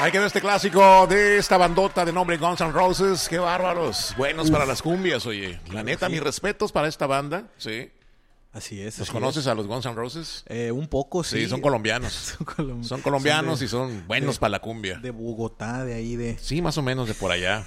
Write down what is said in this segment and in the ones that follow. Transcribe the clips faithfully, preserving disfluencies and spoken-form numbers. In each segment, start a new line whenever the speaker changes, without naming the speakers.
Ahí quedó este clásico de esta bandota de nombre Guns N' Roses. Qué bárbaros. Buenos Uf. para las cumbias, oye. La neta, sí. mis respetos para esta banda. Sí.
Así es.
¿Los
así
conoces
es.
a los Guns N' Roses?
Eh, un poco, sí.
Sí, son colombianos.
son, colom-
son colombianos
son de,
y son buenos
de,
para la cumbia.
De Bogotá, de ahí de...
Sí, más o menos de por allá.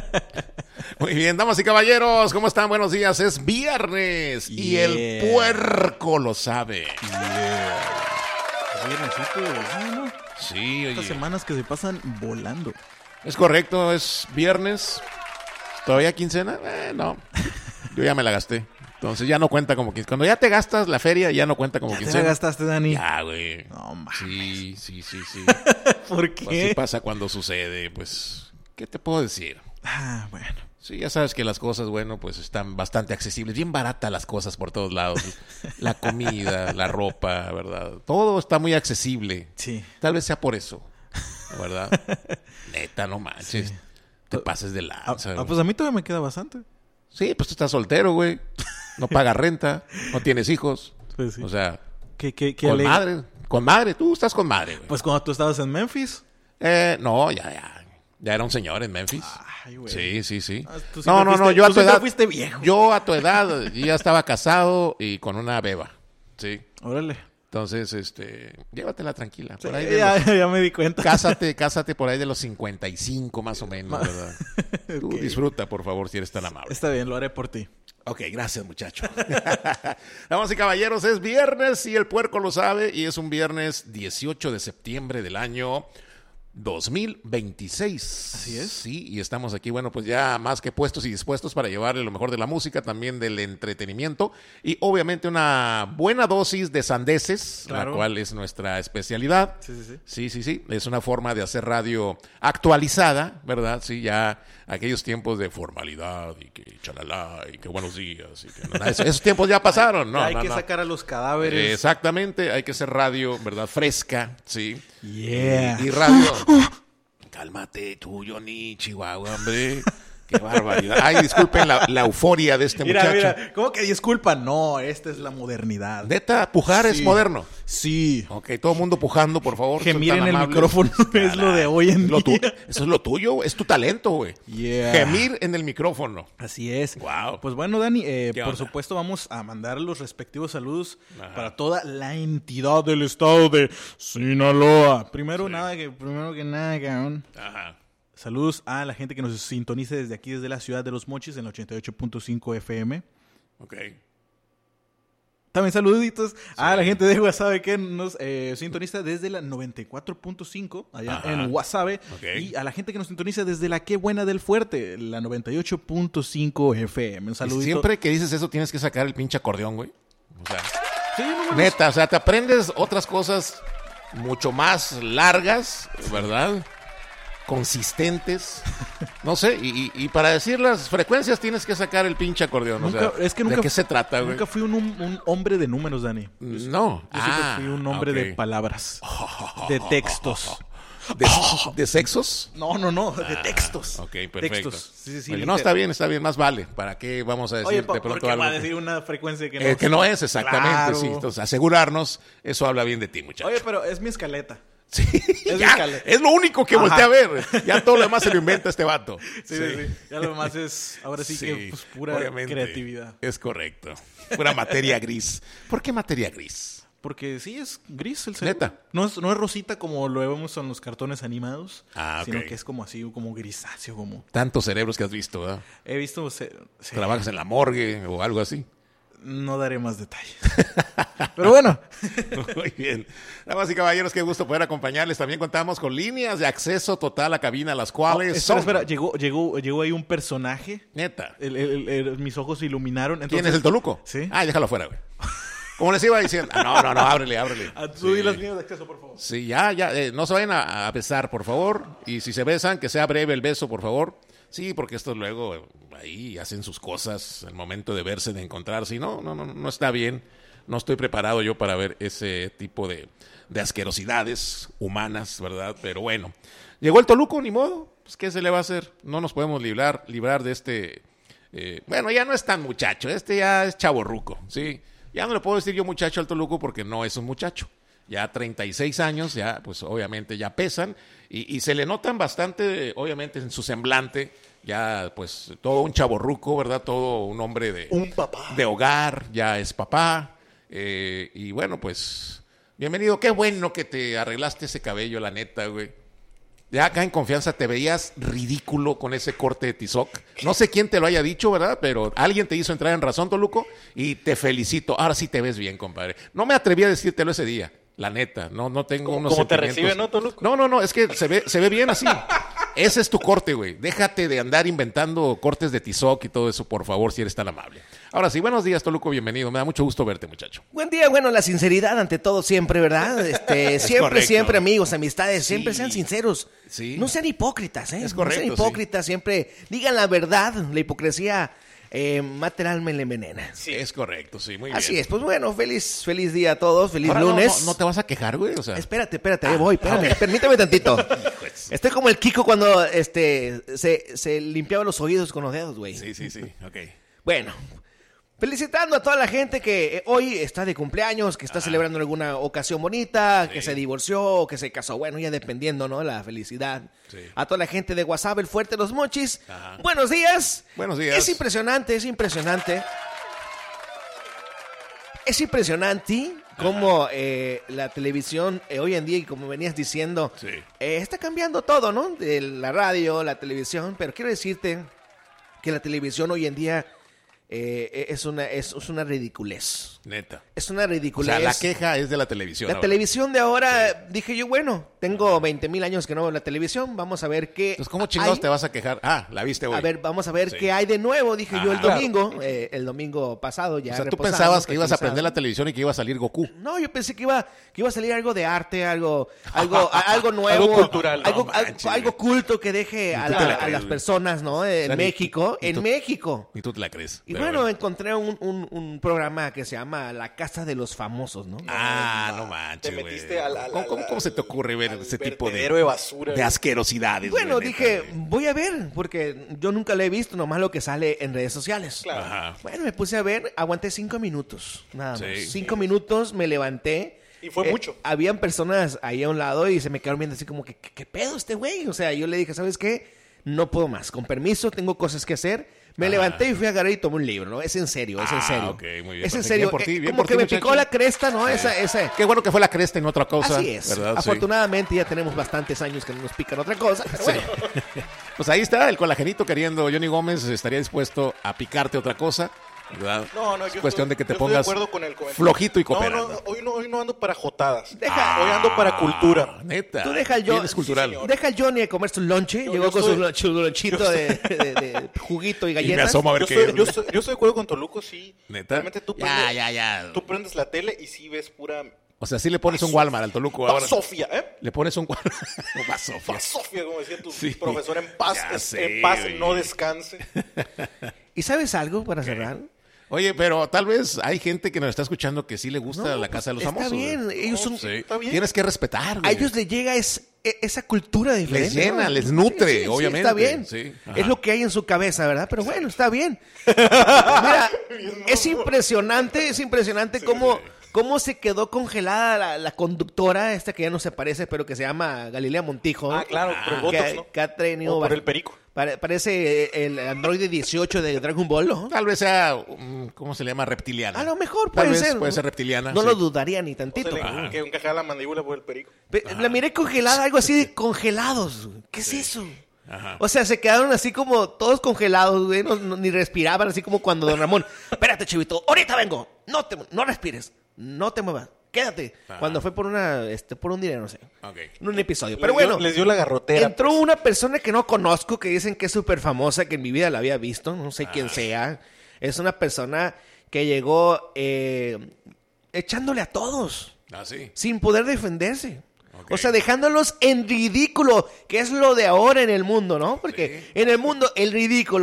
Muy bien, damas y caballeros, ¿cómo están? Buenos días. Es viernes yeah. y el puerco lo sabe.
Yeah. Viernesito de volando, ¿no?
Sí, oye.
Estas semanas que se pasan volando.
Es correcto, es viernes. ¿Todavía quincena? Eh, no. Yo ya me la gasté. Entonces ya no cuenta como quincena. Cuando ya te gastas la feria, ya no cuenta como
¿Ya
quincena.
¿Te la gastaste, Dani?
Ya, güey.
No, mames.
Sí, sí, sí, sí.
¿Por qué?
Así pasa cuando sucede. Pues, ¿qué te puedo decir?
Ah, bueno.
Sí, ya sabes que las cosas, bueno, pues están bastante accesibles. Bien baratas las cosas por todos lados. La comida, la ropa, ¿verdad? Todo está muy accesible.
Sí.
Tal vez sea por eso, ¿verdad? Neta, no manches. Sí. Te pases de lanza.
Ah, pues a mí todavía me queda bastante.
Sí, pues tú estás soltero, güey. No pagas renta, no tienes hijos.
Pues sí.
O sea,
¿Qué, qué, qué
con
alegre?
madre. Con madre, tú estás con madre, güey.
Pues cuando tú estabas en Memphis.
Eh, no, ya, ya. Ya era un señor en Memphis.
Ay, güey.
Sí, sí, sí.
Ah,
no, no,
fuiste,
no, yo a tu edad.
fuiste viejo.
Yo a tu edad ya estaba casado y con una beba. Sí.
Órale.
Entonces, este, llévatela tranquila. Por
Sí,
ahí de
ya,
los,
ya me di cuenta.
Cásate, cásate por ahí de los cincuenta y cinco más o menos, ¿verdad?
Okay.
Tú disfruta, por favor, si eres tan amable.
Está bien, lo haré por ti.
Ok, gracias, muchacho. Damas y caballeros, es viernes y el puerco lo sabe. Y es un viernes dieciocho de septiembre del año dos mil veintiséis.
Así es.
Sí, y estamos aquí, bueno, pues ya más que puestos y dispuestos para llevarle lo mejor de la música, también del entretenimiento y obviamente una buena dosis de sandeces,
claro.
La cual es nuestra especialidad.
Sí, sí, sí.
Sí, sí, sí. Es una forma de hacer radio actualizada, ¿verdad? Sí, ya aquellos tiempos de formalidad y que chalala y que buenos días. Y que, no, esos, esos tiempos ya pasaron, ¿no?
Hay
no,
que
no.
sacar a los cadáveres.
Exactamente, hay que hacer radio, ¿verdad? Fresca, sí.
Yeah.
Y, y radio. Cálmate tú, Johnny, Chihuahua, hombre. Qué barbaridad. Ay, disculpen la, la euforia de este
mira,
muchacho.
Mira, ¿cómo que disculpa? No, esta es la modernidad.
¿Neta, pujar sí. es moderno?
Sí.
Ok, todo el mundo pujando, por favor.
Gemir en el micrófono es lo de hoy en
lo
día.
Tu, eso es lo tuyo, es tu talento, güey.
Yeah.
Gemir en el micrófono.
Así es.
Wow.
Pues bueno, Dani, eh, por
onda?
supuesto vamos a mandar los respectivos saludos Ajá. para toda la entidad del estado de Sinaloa. Primero sí. nada que, primero que nada, cabrón.
Ajá.
Saludos a la gente que nos sintoniza desde aquí, desde la ciudad de Los Mochis, en la ochenta y ocho punto cinco F M.
Ok.
También saluditos sí. a la gente de Guasave que nos eh, sintoniza desde la noventa y cuatro punto cinco, allá Ajá. en Guasave.
Okay.
Y a la gente que nos sintoniza desde la Qué Buena del Fuerte, la noventa y ocho punto cinco F M. Un saludito.
Y siempre que dices eso tienes que sacar el pinche acordeón, güey. O sea,
sí, no,
neta, o sea, te aprendes otras cosas mucho más largas, ¿verdad? Consistentes, no sé, y, y, y para decir las frecuencias tienes que sacar el pinche acordeón.
Nunca,
o sea,
es que nunca,
¿de qué se trata, güey?
Nunca fui un, un hombre de números, Dani.
No.
Yo
ah,
siempre fui un hombre
okay.
de palabras, de textos.
¿De, ¿De sexos?
No, no, no, de textos.
Ah, ok, perfecto.
Textos. Sí, sí, sí,
Oye, no, está bien, está bien, más vale. ¿Para qué vamos a decir
Oye,
de pronto
¿por qué
algo?
va a decir una frecuencia que no,
eh, que no es, exactamente,
claro.
sí. Entonces, asegurarnos, eso habla bien de ti, muchacho.
Oye, pero es mi escaleta.
Sí,
es,
ya, es lo único que volteé a ver. Ya todo lo demás se lo inventa este vato.
Sí, sí, sí. Ya lo demás es, ahora sí, sí que pues, pura obviamente, creatividad.
Es correcto. Pura materia gris. ¿Por qué materia gris?
Porque sí es gris el cerebro.
¿Neta?
No es, no es rosita como lo vemos en los cartones animados,
ah, okay.
sino que es como así, como grisáceo. Como...
Tantos cerebros que has visto, ¿verdad?
He visto... Ce...
¿Trabajas en la morgue o algo así?
No daré más detalles. Pero bueno.
Muy bien. Damas y caballeros, qué gusto poder acompañarles. También contamos con líneas de acceso total a cabina, las cuales
oh, espera,
son...
espera. Llegó, llegó, llegó ahí un personaje.
Neta.
El, el, el, el, mis ojos se iluminaron. Entonces...
¿Quién es el Toluco?
Sí.
Ah, déjalo afuera, güey. Como les iba diciendo. Ah, no, no, no, ábrele, ábrele.
Tú sí. Y las líneas de acceso, por favor.
Sí, ya, ya. Eh, no se vayan a, a besar, por favor. Y si se besan, que sea breve el beso, por favor. Sí, porque estos luego eh, ahí hacen sus cosas al momento de verse, de encontrarse. Y no, no, no, no está bien. No estoy preparado yo para ver ese tipo de, de asquerosidades humanas, ¿verdad? Pero bueno, llegó el Toluco, ni modo. Pues, ¿qué se le va a hacer? No nos podemos librar, librar de este... Eh, bueno, ya no es tan muchacho. Este ya es chavorruco, ¿sí? Ya no le puedo decir yo muchacho al Toluco porque no es un muchacho. ya treinta y seis años, ya pues obviamente ya pesan y, y se le notan bastante, obviamente en su semblante, ya pues todo un chavorruco, ¿verdad? Todo un hombre de,
un papá.
de hogar, ya es papá eh, y bueno pues bienvenido, qué bueno que te arreglaste ese cabello, la neta, güey. Ya acá en confianza te veías ridículo con ese corte de tizoc. No sé quién te lo haya dicho, ¿verdad? Pero alguien te hizo entrar en razón, Toluco, y te felicito. Ahora sí te ves bien, compadre. No me atreví a decírtelo ese día, la neta. No, no tengo unos
¿Cómo te
sentimientos.
recibe, no, Toluco?
No, no, no, es que se ve, se ve bien así. Ese es tu corte, güey. Déjate de andar inventando cortes de tizoc y todo eso, por favor, si eres tan amable. Ahora sí, buenos días, Toluco, bienvenido. Me da mucho gusto verte, muchacho.
Buen día, bueno, la sinceridad ante todo siempre, ¿verdad? Este, siempre,
correcto.
siempre, amigos, amistades,
Sí.
siempre sean sinceros.
Sí.
No sean hipócritas, ¿eh?
Es correcto,
No sean hipócritas, siempre digan la verdad. La hipocresía eh, mata el alma y la envenena.
Sí.
Es correcto, sí, muy bien.
Así es, pues bueno, feliz, feliz día a todos, feliz
Ahora, no,
lunes.
no, no te vas a quejar, güey, o sea.
Espérate, espérate, ahí voy, espérame, permítame tantito. Estoy como el Kiko cuando este se, se limpiaba los oídos con los dedos, güey.
Sí, sí, sí, ok.
Bueno, felicitando a toda la gente que eh, hoy está de cumpleaños, que está
Ajá.
celebrando alguna ocasión bonita,
Sí.
que se divorció, que se casó, bueno, ya dependiendo, ¿no? La felicidad.
Sí.
A toda la gente de WhatsApp, el Fuerte Los Mochis.
Ajá.
Buenos días.
Buenos días.
Es impresionante, es impresionante. Es impresionante cómo eh, la televisión eh, hoy en día, y como venías diciendo,
Sí.
eh, está cambiando todo, ¿no? De la radio, la televisión, pero quiero decirte que la televisión hoy en día eh, es una es, es una ridiculez.
Neta.
Es una
O
ridiculez.
sea, la queja es de la televisión.
La
ahora.
televisión de ahora, dije yo, bueno, tengo veinte mil años que no veo la televisión, vamos a ver qué
Entonces, ¿cómo chingados
hay.
te vas a quejar? Ah, la viste hoy.
A ver, vamos a ver
Sí.
qué hay de nuevo, dije yo el
Ah, claro.
domingo, eh, el domingo pasado ya.
O sea, tú
reposado,
pensabas que ibas a
tranquilizado.
aprender la televisión y que iba a salir Goku.
No, yo pensé que iba, que iba a salir algo de arte, algo, algo, a- algo nuevo,
Algo cultural,
algo,
no
algo-
manches,
algo culto que deje a,
tú
la-
te la
a
crees,
las
güey.
personas, ¿no? En
O sea, ni-
México,
ni
en
tú-
México.
Ni tú te la crees.
Y
pero
bueno, encontré un, un, un programa que se llama La Casa de los Famosos, ¿no?
Ah, no
Te
manches, güey.
metiste al, al-
¿Cómo, cómo-
al-
cómo se te ocurre ver
al
ese tipo de,
vertedero de basura,
de
güey.
asquerosidades?
Bueno,
güey, neta,
dije,
güey?
voy a ver, porque yo nunca lo he visto, nomás lo que sale en redes sociales.
Claro.
Ajá.
Bueno, me puse a ver, aguanté cinco minutos, nada más.
Sí.
Cinco minutos, me levanté.
Y fue mucho.
Habían personas ahí a un lado y se me quedaron viendo así como que, ¿qué, qué pedo este güey? O sea, yo le dije, ¿sabes qué? No puedo más. Con permiso, tengo cosas que hacer. Me
Ajá.
levanté y fui a agarrar y tomé un libro, ¿no? Es en serio, es en
Ah,
serio.
ok, muy bien,
Es en
perfecto.
serio.
Bien por ti,
eh,
bien
como
por
que
ti,
me
muchacho.
picó la cresta, ¿no? Esa, esa.
Qué bueno que fue la cresta y no otra cosa.
Así es.
¿verdad? Sí.
Afortunadamente ya tenemos bastantes años que no nos pican otra cosa. Pero
Sí.
bueno.
Pues ahí está, el colagenito queriendo. Johnny Gómez estaría dispuesto a picarte otra cosa, ¿verdad?
No, no,
es
yo
cuestión
estoy-
de que te
yo estoy
pongas
de acuerdo con el comentario.
flojito y
No,
cooperando.
no, hoy no, hoy no ando para jotadas.
Deja-
Hoy ando para cultura.
Ah, neta.
Tú deja al John-
Bien es cultural.
Sí, señor.
Deja al Johnny a comer su lonche.
Yo-
Llegó
yo
con
estoy-
su, lon- su lonchito de, de- de juguito y
y me
galletas.
asomo a ver
Yo
qué
estoy, yo, estoy, yo estoy de acuerdo con Toluco, sí.
¿Neta?
Realmente tú
Ya,
prendes,
ya, ya.
tú prendes la tele y sí ves pura
O sea, sí le pones un Walmart al Toluco ahora.
Sofía, ¿eh?
Le pones un Walmart. Basofia.
Sofía, como decía tu
Sí.
profesor, en paz,
Ya
es-
sé,
en paz
güey.
no descanse.
¿Y sabes algo para cerrar?
Oye, pero tal vez hay gente que nos está escuchando que sí le gusta
No,
la Casa de los
está
Famosos.
bien,
güey.
ellos son-
Sí.
está bien.
Tienes que respetar,
A
güey.
ellos les llega es, e- esa cultura diferente.
Les llena,
¿no?
les nutre,
Sí, sí, sí,
obviamente.
está bien.
Sí, ajá.
Es lo que hay en su cabeza, ¿verdad? Pero bueno, está bien. Mira, es impresionante, es impresionante cómo, cómo se quedó congelada la, la conductora, esta que ya no se parece, pero que se llama Galilea Montijo.
Ah, claro, por el
que,
Botox, ¿no?
que ha tenido
O por
va-
el perico.
pare- parece el androide dieciocho de Dragon Ball, ¿no?
Tal vez sea, um, ¿cómo se le llama? Reptiliana.
A lo mejor
Tal
puede
vez
ser.
puede ser reptiliana.
No
sí.
lo dudaría ni
O
tantito.
sea, le, que encajaba la mandíbula por el perico.
Pe- La miré congelada, algo así de congelados. ¿Qué es eso?
Ajá.
O sea, se quedaron así como todos congelados, güey. No, no- ni respiraban, así como cuando Don Ramón. Espérate, chivito, ahorita vengo. No te, no respires. No te muevas. Quédate.
Ajá.
Cuando fue por una, este, por un dinero, no sé.
Ok.
En un episodio.
Les
Pero
dio-
bueno.
les dio la garrotera.
Entró una persona que no conozco, que dicen que es súper famosa, que en mi vida la había visto, no sé quién sea. Es una persona que llegó eh, echándole a todos,
Ah, sí.
sin poder defenderse.
Ok.
O sea, dejándolos en ridículo, que es lo de ahora en el mundo, ¿no? Porque
Sí.
en el mundo el ridículo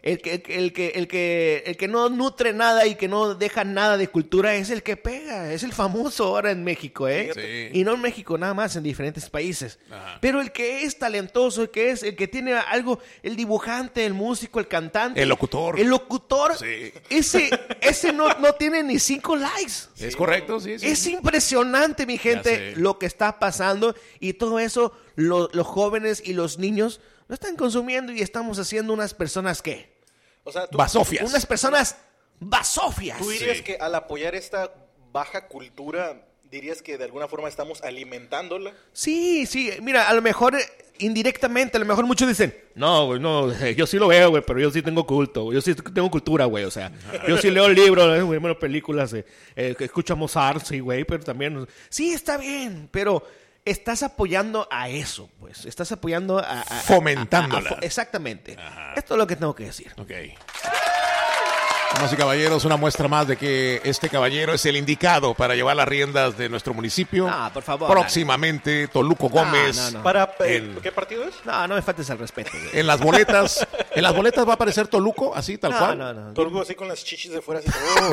El que, el, que, el, que, el, que, el que no nutre nada y que no deja nada de cultura es el que pega. Es el famoso ahora en México, ¿eh?
Sí.
Y no en México, nada más, en diferentes países.
Ajá.
Pero el que es talentoso, el que es, el que tiene algo, el dibujante, el músico, el cantante.
El locutor.
El locutor.
Sí.
Ese, ese no, no tiene ni cinco likes.
¿Es correcto? Sí, sí.
Es impresionante, mi gente,
sé.
lo que está pasando. Y todo eso, lo- los jóvenes y los niños lo están consumiendo y estamos haciendo unas personas, ¿qué?
O sea, tú,
Basofias.
Unas personas basofias.
tú dirías
Sí.
que al apoyar esta baja cultura, dirías que de alguna forma estamos alimentándola.
Sí, sí, mira, a lo mejor eh, indirectamente, a lo mejor muchos dicen, no, güey, no, eh, yo sí lo veo, güey, pero yo sí tengo culto, güey, yo sí tengo cultura, güey, o sea, yo sí leo libros, eh, güey, bueno, películas, eh, eh, que escucho a Mozart, sí, güey, pero también, sí, está bien, pero estás apoyando a eso, pues, estás apoyando a... a- a-
Fomentándola.
a- a- exactamente,
Ajá.
esto es lo que tengo que decir.
Ok. Damas y caballeros, una muestra más de que este caballero es el indicado para llevar las riendas de nuestro municipio.
Ah, por favor,
Próximamente, Toluco Gómez.
no, no.
Para, eh,
En-
¿Qué partido es?
No, no me faltes al respeto, güey.
En las boletas, en las boletas va a aparecer Toluco, así, tal
No,
cual.
no, no.
Torgo así con las chichis de fuera. Así, oh.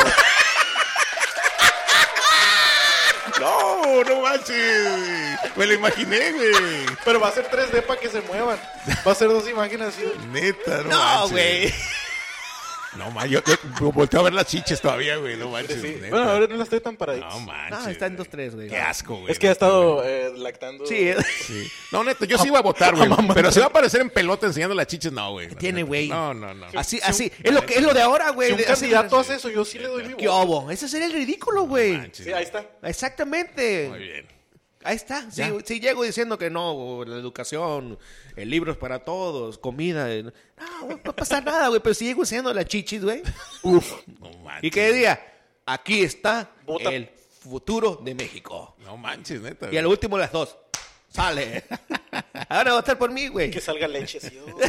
No, no manches. Me lo imaginé, güey.
Pero va a ser tres D para que se muevan. Va a ser dos imágenes así.
Neta, no,
No,
manches.
güey.
No manches, yo, yo volteo a ver las chiches todavía, güey. No manches.
Sí.
neta.
Bueno, ahora no las estoy tan paraditas.
No manches.
No, está en dos tres, güey.
Qué asco, güey.
Es que ha estado eh, lactando.
Sí, eh.
Sí. No, neta, yo sí iba a votar, güey. Pero si va a aparecer en pelota enseñando las chiches, no, güey.
Tiene, güey.
No, no, no.
Así, así, es lo que es lo de ahora, güey.
Si un
de- así-
candidato hace eso, yo sí le doy mi
¿Qué
voto.
obo? Ese sería el ridículo, güey.
manches.
Sí, ahí está.
Exactamente.
Muy bien.
Ahí está. Si,
Ya.
si llego diciendo que no, la educación, el libros para todos, comida. eh, No, no va a pasar nada, güey. Pero si llego enseñando las chichis, güey.
Uf.
No manches.
Y que diga, aquí está
Vota.
el futuro de México.
No manches, neta.
Y al último las dos. Sale. Ahora va a estar por mí, güey.
Que salga leche así. oh.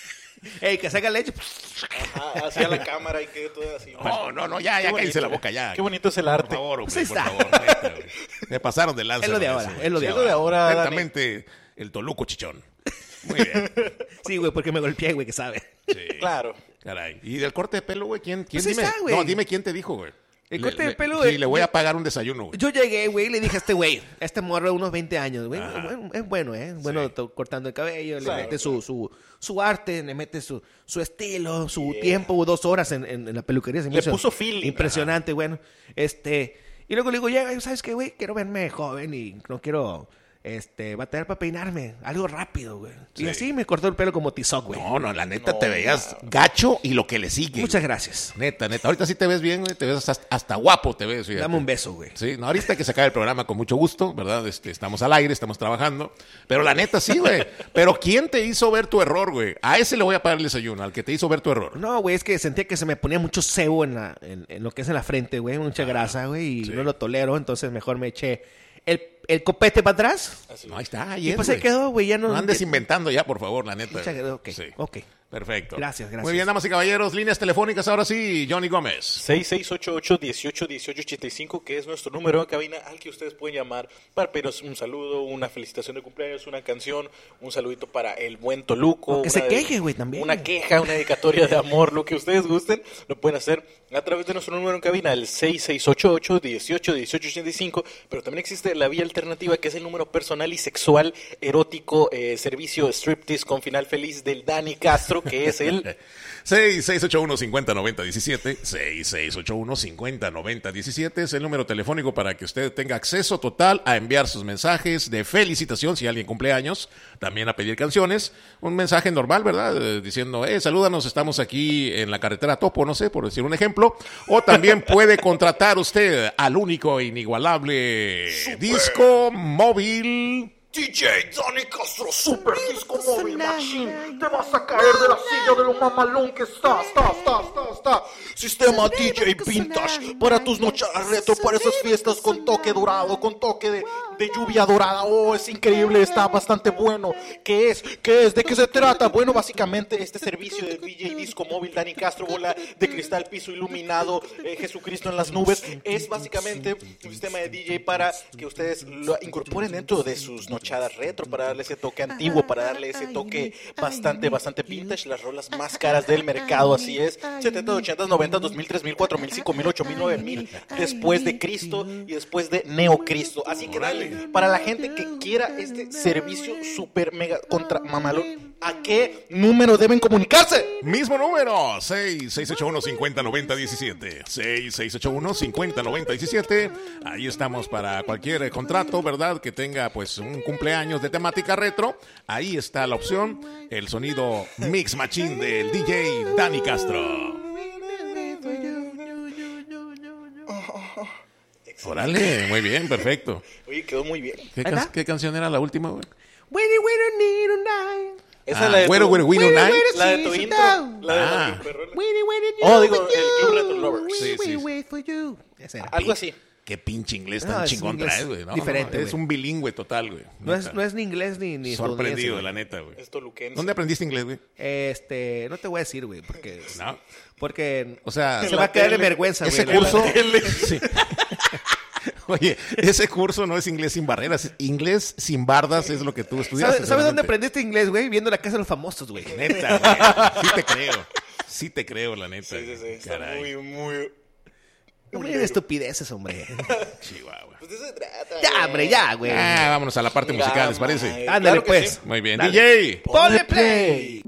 Ey, que saca leche.
Ajá, hacia la cámara y quede todo así.
No, no, no, ya,
Qué
ya
bonito,
cállense la
güey.
boca, ya.
Qué bonito es el
Por
arte.
favor,
Pues
güey,
ahí
por
está.
favor, neta, güey. Me pasaron de lanza.
Es lo de
con
ahora,
eso,
es lo de
güey.
Es lo de ahora, Dani.
Atentamente, el Toluco Chichón. Muy bien.
Sí, güey, porque me golpeé, güey, que sabe.
Sí.
Claro.
Caray. ¿Y del corte de pelo, güey? ¿Quién? quién
Pues ahí
dime?
está, güey.
No, dime quién te dijo, güey.
El
Le-
corte de
le-
pelo,
Sí,
güey.
le voy
Yo-
a pagar un desayuno, güey.
Yo llegué, güey, y le dije a este güey, a este morro de unos veinte años, güey,
Ajá.
bueno, es bueno, ¿eh? Bueno,
Sí.
to- cortando el cabello, le
Claro,
mete su, su, su arte, le mete su, su estilo, su tiempo, dos horas en, en, en la peluquería. Se me
Le
hizo
puso feeling.
Impresionante, bueno. Este, y luego le digo, ya, ¿sabes qué, güey? Quiero verme joven y no quiero, este, batallar para peinarme. Algo rápido, güey.
Sí.
Y así me cortó el pelo como Tizoc, güey.
No, no, la neta
No,
te veías gacho y lo que le sigue.
Muchas gracias.
Neta, neta. Ahorita sí te ves bien, güey. Te ves hasta, hasta guapo, te ves. fíjate.
Dame un beso, güey.
Sí, no, ahorita que se acabe el programa con mucho gusto, ¿verdad? Este, estamos al aire, estamos trabajando. Pero la neta sí, güey. Pero ¿quién te hizo ver tu error, güey? A ese le voy a pagar el desayuno, al que te hizo ver tu error.
No, güey, es que sentía que se me ponía mucho sebo en, la, en, en lo que es en la frente, güey, mucha grasa, güey, y
sí.
no lo tolero, entonces mejor me eché el, el copete para atrás.
No, ahí está, ahí
Y
es,
pues ahí
güey.
quedó, güey, ya no...
No andes inventando ya, por favor, la neta.
Muchas gracias, ok,
Sí.
ok.
Perfecto.
Gracias, gracias.
Muy bien, damas y caballeros, líneas telefónicas ahora sí, Johnny Gómez.
seis seis ocho ocho, uno ocho uno ocho, ocho cinco, que es nuestro número de cabina al que ustedes pueden llamar para pedirnos un saludo, una felicitación de cumpleaños, una canción, un saludito para el buen Toluco.
O que
una
se
de-
queje, güey, también.
Una queja, una dedicatoria de amor, lo que ustedes gusten, lo pueden hacer a través de nuestro número en cabina, el seis seis ocho ocho, uno ocho uno ocho, ocho cinco, pero también existe la vía alternativa que es el número personal y sexual erótico, eh, servicio striptease con final feliz del Dani Castro, que es el...
seis seis ocho uno, cinco cero nueve cero, uno siete, seis seis ocho uno, cinco cero nueve cero, uno siete, es el número telefónico para que usted tenga acceso total a enviar sus mensajes de felicitación si alguien cumple años, también a pedir canciones, un mensaje normal, ¿verdad? Eh, diciendo, eh, salúdanos, estamos aquí en la carretera Topo, no sé, por decir un ejemplo, o también puede contratar usted al único e inigualable disco móvil.
D J Dani Castro, Super Disco Móvil Machine. Te vas a caer de la silla de lo mamalón que está, está, está, está, está. Sistema D J Vintage para tus noches retro, para esas fiestas con toque dorado, con toque de, de lluvia dorada. Oh, es increíble, está bastante bueno. ¿Qué es? ¿Qué es? ¿De qué se trata? Bueno, básicamente este servicio de D J Disco Móvil, Dani Castro, bola de cristal, piso iluminado, eh, Jesucristo en las nubes, es básicamente un sistema de D J para que ustedes lo incorporen dentro de sus nochadas retro, para darle ese toque antiguo, para darle ese toque bastante, bastante vintage, las rolas más caras del mercado, así es, setenta, ochenta, noventa, dos mil, tres mil, cuatro mil, cinco mil, ocho mil, nueve mil, después de Cristo y después de Neocristo. Así que dale, para la gente que quiera este servicio super mega contra mamalón, ¿a qué número deben comunicarse?
Mismo número, seis seis ocho uno, cinco cero nueve cero, diecisiete. seis seis ocho uno, cinco cero nueve cero, diecisiete. Ahí estamos para cualquier contrato, ¿verdad? Que tenga pues un cumpleaños de temática retro. Ahí está la opción, el sonido Mix Machine del D J Dani Castro. Órale, muy bien, perfecto.
Oye, quedó muy bien.
¿Qué, can- ¿qué canción era la última, güey?
Winnie, winnie, need a night.
Esa
Ah,
es la de
Güero,
tu-
Güero, Wino
Güero,
Night.
güero,
La de
sí,
tu
sí,
intro.
down.
La de
Ah.
la perrona.
Winnie, winnie,
Oh,
you,
digo,
you,
el Club Retro Lovers.
winnie,
Sí, sí.
winnie, wait for you. Ese era.
Algo así.
Qué pinche inglés
No,
tan
es
chingón
inglés
traes, güey. No,
diferente,
no, no, es
güey.
un bilingüe total, güey.
No es,
Neta.
no es ni inglés ni, ni
Sorprendido,
estadounidense,
la neta, güey.
Es toluquense.
¿Dónde aprendiste inglés, güey?
güey. Este, no te voy a decir, güey, porque...
No.
Porque
O sea,
se va a caer de
tele.
vergüenza, güey.
ese
la
curso...
verdad.
Sí. Oye, ese curso no es inglés sin barreras, es inglés sin bardas es lo que tú estudiaste.
¿Sabes, ¿Sabes dónde
seguramente.
aprendiste inglés, güey? Viendo La Casa de los Famosos, güey.
Neta, güey. Sí te creo. Sí te creo, la neta.
Sí, sí, sí. Está
Caray.
muy, muy...
No me digas estupideces, hombre.
Chihuahua.
Pues de eso se trata.
Ya, hombre, ya, güey.
Ah, vámonos a la parte musical, ¿les parece?
Madre.
Ándale,
Claro que
pues.
sí.
Muy bien.
Dale.
D J.
Ponle play.